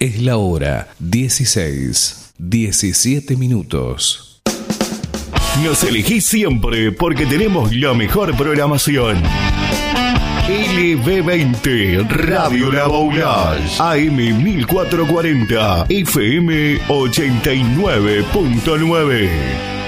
Es la hora 16:17. Nos elegís siempre porque tenemos la mejor programación. LB20 Radio La Boulage, AM 1440, FM 89.9.